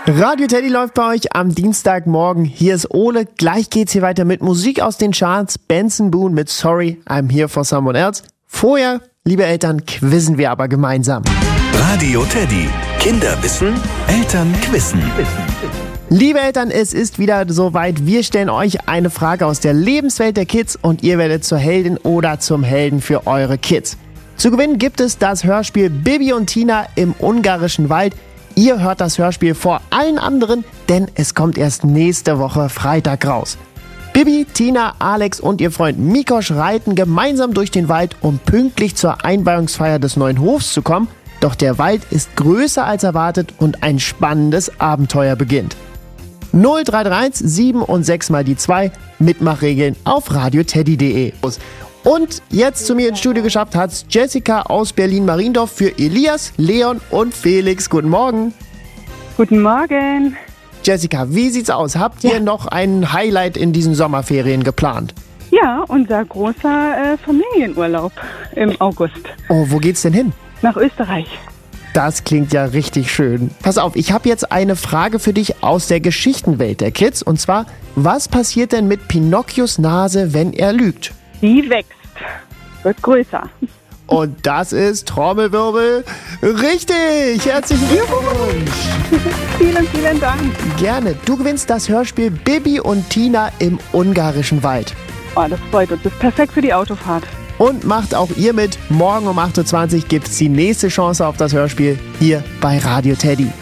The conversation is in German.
Radio Teddy läuft bei euch am Dienstagmorgen. Hier ist Ole. Gleich geht's hier weiter mit Musik aus den Charts. Benson Boone mit Sorry, I'm Here for Someone Else. Vorher, liebe Eltern, quizzen wir aber gemeinsam. Radio Teddy. Kinder wissen, Eltern quizzen. Liebe Eltern, es ist wieder soweit. Wir stellen euch eine Frage aus der Lebenswelt der Kids und ihr werdet zur Heldin oder zum Helden für eure Kids. Zu gewinnen gibt es das Hörspiel Bibi und Tina im ungarischen Wald. Ihr hört das Hörspiel vor allen anderen, denn es kommt erst nächste Woche Freitag raus. Bibi, Tina, Alex und ihr Freund Mikosch reiten gemeinsam durch den Wald, um pünktlich zur Einweihungsfeier des neuen Hofs zu kommen. Doch der Wald ist größer als erwartet und ein spannendes Abenteuer beginnt. 0331 7 und 6 mal die 2. Mitmachregeln auf radioteddy.de. Und jetzt zu mir ins Studio geschafft hat's Jessica aus Berlin-Mariendorf für Elias, Leon und Felix. Guten Morgen. Guten Morgen. Jessica, wie sieht's aus? Habt ihr noch ein Highlight in diesen Sommerferien geplant? Ja, unser großer Familienurlaub im August. Oh, wo geht's denn hin? Nach Österreich. Das klingt ja richtig schön. Pass auf, ich habe jetzt eine Frage für dich aus der Geschichtenwelt der Kids. Und zwar, was passiert denn mit Pinocchios Nase, wenn er lügt? Die wächst, wird größer. Und das ist, Trommelwirbel, richtig! Herzlichen Glückwunsch! Vielen, vielen Dank. Gerne. Du gewinnst das Hörspiel Bibi und Tina im ungarischen Wald. Oh, das freut uns. Das ist perfekt für die Autofahrt. Und macht auch ihr mit. Morgen um 8.20 Uhr gibt es die nächste Chance auf das Hörspiel hier bei Radio Teddy.